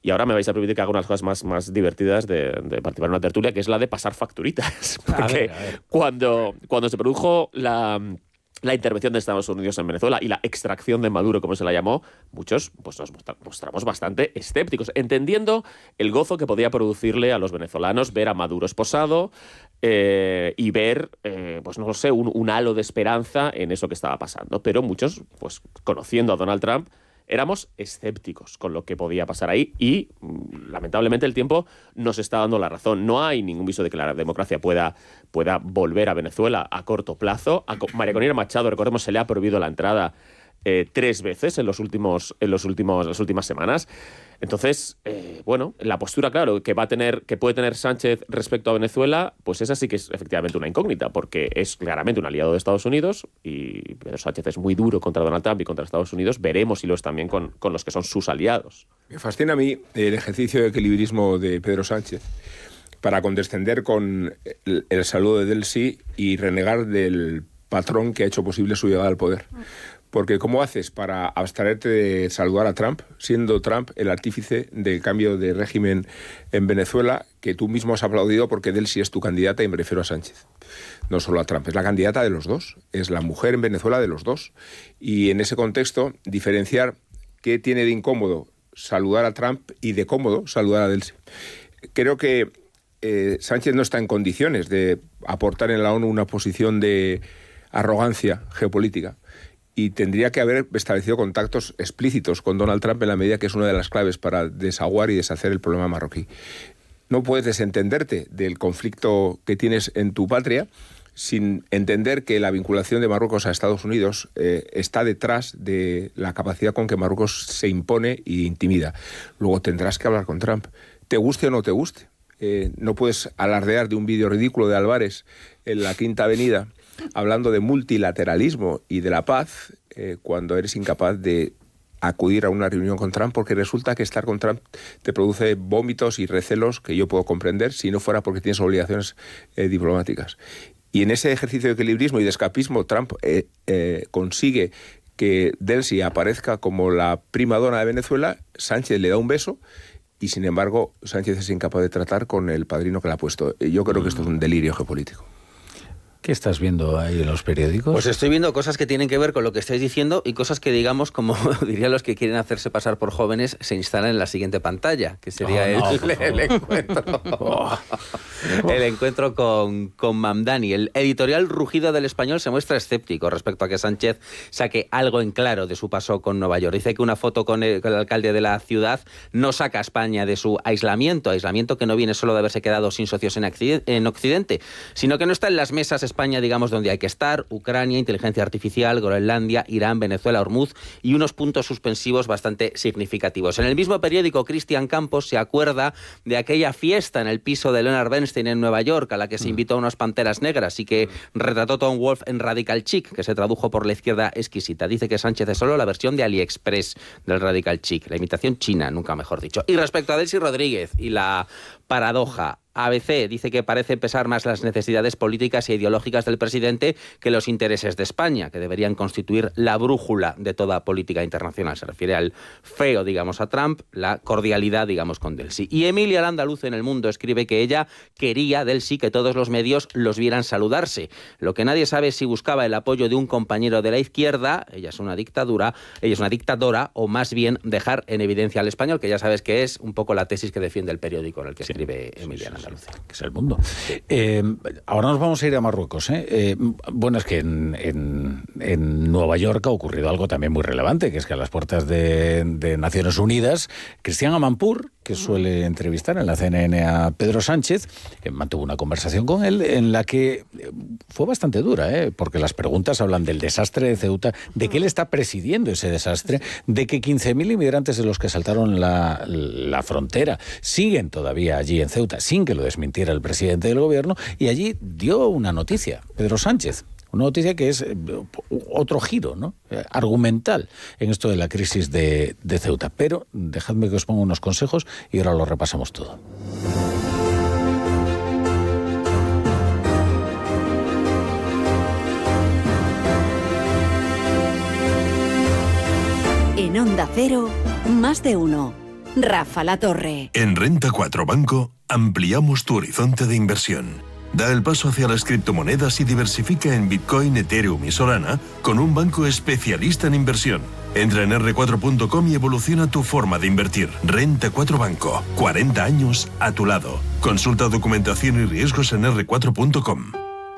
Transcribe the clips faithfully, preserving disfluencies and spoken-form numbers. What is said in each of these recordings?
Y ahora me vais a permitir que haga unas cosas más, más divertidas de, de participar en una tertulia, que es la de pasar facturitas. Porque a ver, a ver. Cuando, cuando se produjo la... la intervención de Estados Unidos en Venezuela y la extracción de Maduro, como se la llamó, muchos pues nos mostramos bastante escépticos, entendiendo el gozo que podía producirle a los venezolanos ver a Maduro esposado eh, y ver, eh, pues no lo sé, un, un halo de esperanza en eso que estaba pasando. Pero muchos, pues conociendo a Donald Trump, éramos escépticos con lo que podía pasar ahí y, lamentablemente, el tiempo nos está dando la razón. No hay ningún viso de que la democracia pueda, pueda volver a Venezuela a corto plazo. A María Corina Machado, recordemos, se le ha prohibido la entrada eh, tres veces en los últimos, en los últimos, las últimas semanas. Entonces, eh, bueno, la postura, claro, que va a tener, que puede tener Sánchez respecto a Venezuela, pues esa sí que es efectivamente una incógnita, porque es claramente un aliado de Estados Unidos y Pedro Sánchez es muy duro contra Donald Trump y contra Estados Unidos. Veremos si lo es también con, con los que son sus aliados. Me fascina a mí el ejercicio de equilibrismo de Pedro Sánchez para condescender con el, el saludo de Delcy y renegar del patrón que ha hecho posible su llegada al poder. Porque ¿cómo haces para abstraerte de saludar a Trump, siendo Trump el artífice del cambio de régimen en Venezuela, que tú mismo has aplaudido porque Delcy es tu candidata y me refiero a Sánchez? No solo a Trump, es la candidata de los dos, es la mujer en Venezuela de los dos. Y en ese contexto, diferenciar qué tiene de incómodo saludar a Trump y de cómodo saludar a Delcy. Creo que eh, Sánchez no está en condiciones de aportar en la ONU una posición de arrogancia geopolítica. Y tendría que haber establecido contactos explícitos con Donald Trump en la medida que es una de las claves para desaguar y deshacer el problema marroquí. No puedes desentenderte del conflicto que tienes en tu patria sin entender que la vinculación de Marruecos a Estados Unidos eh, está detrás de la capacidad con que Marruecos se impone y intimida. Luego tendrás que hablar con Trump, te guste o no te guste. Eh, no puedes alardear de un vídeo ridículo de Álvarez en la Quinta Avenida hablando de multilateralismo y de la paz eh, cuando eres incapaz de acudir a una reunión con Trump, porque resulta que estar con Trump te produce vómitos y recelos que yo puedo comprender si no fuera porque tienes obligaciones eh, diplomáticas. Y en ese ejercicio de equilibrismo y de escapismo, Trump eh, eh, consigue que Delcy aparezca como la prima donna de Venezuela, Sánchez le da un beso y, sin embargo, Sánchez es incapaz de tratar con el padrino que le ha puesto. Yo creo que esto es un delirio geopolítico. ¿Qué estás viendo ahí en los periódicos? Pues estoy viendo cosas que tienen que ver con lo que estáis diciendo y cosas que, digamos, como dirían los que quieren hacerse pasar por jóvenes, se instalan en la siguiente pantalla, que sería oh, no, el, el encuentro oh. el encuentro con, con Mamdani. El editorial Rugido del Español se muestra escéptico respecto a que Sánchez saque algo en claro de su paso con Nueva York. Dice que una foto con el, con el alcalde de la ciudad no saca a España de su aislamiento, aislamiento que no viene solo de haberse quedado sin socios en, en Occidente, sino que no está en las mesas España, digamos, donde hay que estar: Ucrania, inteligencia artificial, Groenlandia, Irán, Venezuela, Hormuz y unos puntos suspensivos bastante significativos. En el mismo periódico, Cristian Campos se acuerda de aquella fiesta en el piso de Leonard Bernstein en Nueva York, a la que se invitó a unas panteras negras y que retrató Tom Wolfe en Radical Chic, que se tradujo por La izquierda exquisita. Dice que Sánchez es solo la versión de AliExpress del Radical Chic, la imitación china, nunca mejor dicho. Y respecto a Delcy Rodríguez y la paradoja, A B C dice que parece pesar más las necesidades políticas e ideológicas del presidente que los intereses de España, que deberían constituir la brújula de toda política internacional. Se refiere al feo, digamos, a Trump, la cordialidad, digamos, con Delcy. Y Emilia Landaluz en El Mundo escribe que ella quería, Delcy, que todos los medios los vieran saludarse. Lo que nadie sabe es si buscaba el apoyo de un compañero de la izquierda, ella es una dictadura, ella es una dictadora, o más bien dejar en evidencia al español, que ya sabes que es un poco la tesis que defiende el periódico en el que sí, escribe Emilia Landaluz. Sí, sí, sí. Que es El Mundo. Eh, ahora nos vamos a ir a Marruecos. ¿eh? Eh, bueno, es que en, en, en Nueva York ha ocurrido algo también muy relevante, que es que a las puertas de, de Naciones Unidas, Cristian Amanpour, que suele entrevistar en la C N N a Pedro Sánchez, eh, mantuvo una conversación con él en la que fue bastante dura, ¿eh? porque las preguntas hablan del desastre de Ceuta, de que él está presidiendo ese desastre, de que quince mil inmigrantes de los que saltaron la, la frontera siguen todavía allí en Ceuta, sin que lo desmintiera el presidente del gobierno, y allí dio una noticia, Pedro Sánchez. Una noticia que es otro giro, ¿no? argumental en esto de la crisis de, de Ceuta. Pero dejadme que os ponga unos consejos y ahora lo repasamos todo. En Onda Cero, Más de Uno. Rafa La Torre. En Renta cuatro Banco ampliamos tu horizonte de inversión. Da el paso hacia las criptomonedas y diversifica en Bitcoin, Ethereum y Solana con un banco especialista en inversión. Entra en erre cuatro punto com y evoluciona tu forma de invertir. Renta cuatro Banco. cuarenta años a tu lado. Consulta documentación y riesgos en erre cuatro punto com.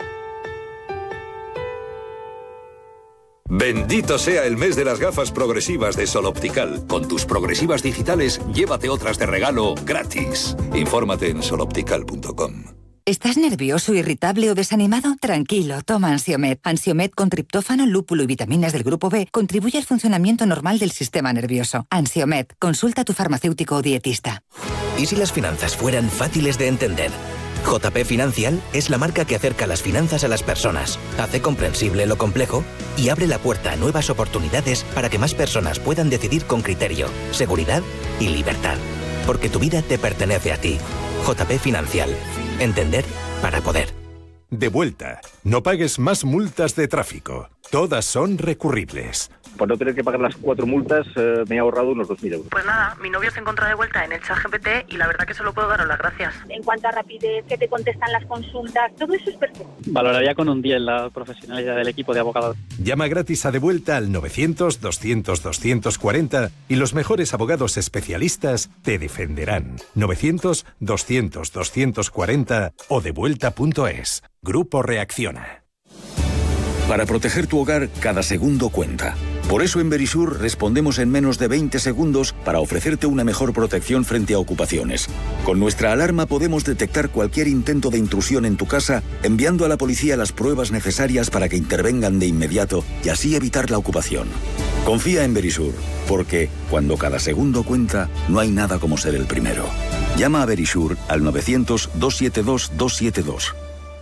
Bendito sea el mes de las gafas progresivas de Sol Optical. Con tus progresivas digitales, llévate otras de regalo gratis. Infórmate en sol optical punto com. ¿Estás nervioso, irritable o desanimado? Tranquilo, toma Ansiomed. Ansiomed con triptófano, lúpulo y vitaminas del grupo B contribuye al funcionamiento normal del sistema nervioso. Ansiomed, consulta a tu farmacéutico o dietista. ¿Y si las finanzas fueran fáciles de entender? J P Financial es la marca que acerca las finanzas a las personas, hace comprensible lo complejo y abre la puerta a nuevas oportunidades para que más personas puedan decidir con criterio, seguridad y libertad. Porque tu vida te pertenece a ti. J P Financial. Entender para poder. De vuelta. No pagues más multas de tráfico. Todas son recurribles. Por no tener que pagar las cuatro multas, eh, me he ahorrado unos dos mil euros. Pues nada, mi novio se encontró de vuelta en el ChatGPT y la verdad que solo puedo daros las gracias. En cuanto a rapidez, que te contestan las consultas, todo eso es perfecto. Valoraría con un diez la profesionalidad del equipo de abogados. Llama gratis a De Vuelta al novecientos, doscientos, doscientos cuarenta y los mejores abogados especialistas te defenderán. novecientos, doscientos, doscientos cuarenta o devuelta punto es. Grupo Reacciona. Para proteger tu hogar, cada segundo cuenta. Por eso en Verisur respondemos en menos de veinte segundos para ofrecerte una mejor protección frente a ocupaciones. Con nuestra alarma podemos detectar cualquier intento de intrusión en tu casa, enviando a la policía las pruebas necesarias para que intervengan de inmediato y así evitar la ocupación. Confía en Verisur, porque cuando cada segundo cuenta, no hay nada como ser el primero. Llama a Verisur al novecientos, doscientos setenta y dos, doscientos setenta y dos.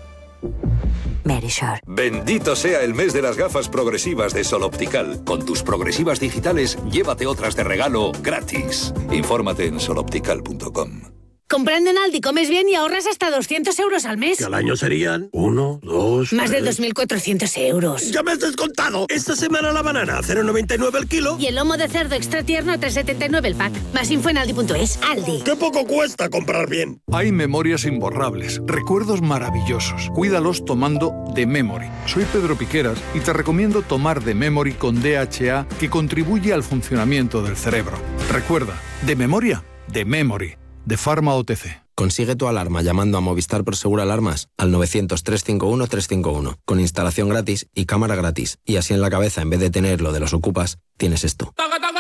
Verisure. Bendito sea el mes de las gafas progresivas de Sol Optical. Con tus progresivas digitales, llévate otras de regalo gratis. Infórmate en sol optical punto com. Comprando en Aldi comes bien y ahorras hasta doscientos euros al mes. Que al año serían uno, dos... Más tres. de dos mil cuatrocientos euros. ¡Ya me has descontado! Esta semana la banana a cero coma noventa y nueve el kilo. Y el lomo de cerdo extra tierno a tres coma setenta y nueve el pack. Más info en aldi punto es. Aldi. ¡Qué poco cuesta comprar bien! Hay memorias imborrables, recuerdos maravillosos. Cuídalos tomando The Memory. Soy Pedro Piqueras y te recomiendo tomar The Memory con D H A, que contribuye al funcionamiento del cerebro. Recuerda, de memoria, The Memory. De Pharma O T C. Consigue tu alarma llamando a Movistar Prosegur Alarmas al novecientos, trescientos cincuenta y uno, trescientos cincuenta y uno, con instalación gratis y cámara gratis. Y así en la cabeza, en vez de tener lo de los ocupas, tienes esto.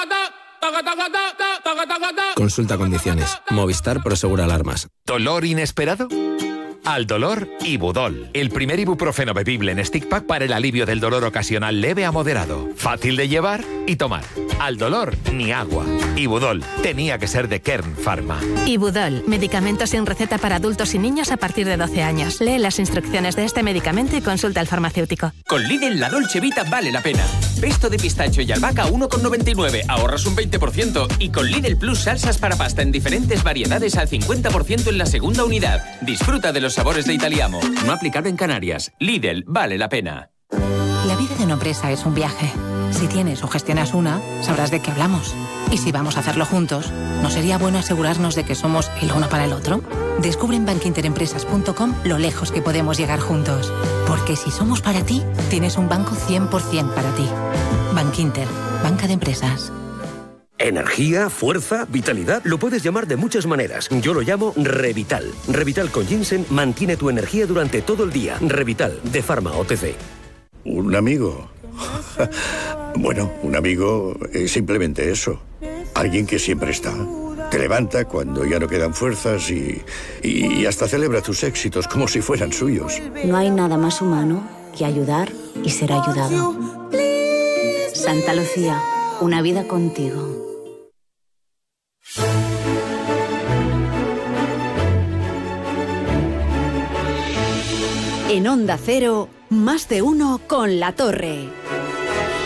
Consulta condiciones. Movistar Prosegur Alarmas. ¿Dolor inesperado? Al dolor, Ibudol, el primer ibuprofeno bebible en stick pack para el alivio del dolor ocasional leve a moderado. Fácil de llevar y tomar. Al dolor, ni agua. Ibudol, tenía que ser de Kern Pharma. Ibudol, medicamento sin receta para adultos y niños a partir de doce años. Lee las instrucciones de este medicamento y consulta al farmacéutico. Con Lidl la Dolce Vita vale la pena. Pesto de pistacho y albahaca uno con noventa y nueve, ahorras un veinte por ciento. Y con Lidl Plus salsas para pasta en diferentes variedades al cincuenta por ciento en la segunda unidad. Disfruta de los sabores de Italiamo. No aplicado en Canarias. Lidl vale la pena. La vida de una empresa es un viaje. Si tienes o gestionas una, sabrás de qué hablamos. Y si vamos a hacerlo juntos, ¿no sería bueno asegurarnos de que somos el uno para el otro? Descubre en bankinterempresas punto com lo lejos que podemos llegar juntos. Porque si somos para ti, tienes un banco cien por ciento para ti. Bankinter, banca de empresas. Energía, fuerza, vitalidad, lo puedes llamar de muchas maneras. Yo lo llamo Revital. Revital con ginseng mantiene tu energía durante todo el día. Revital, de Pharma O T C. ¿Un amigo? Bueno, un amigo es simplemente eso. Alguien que siempre está. Te levanta cuando ya no quedan fuerzas y, y hasta celebra tus éxitos como si fueran suyos. No hay nada más humano que ayudar y ser ayudado. Santa Lucía, una vida contigo. En Onda Cero, más de uno con La Torre.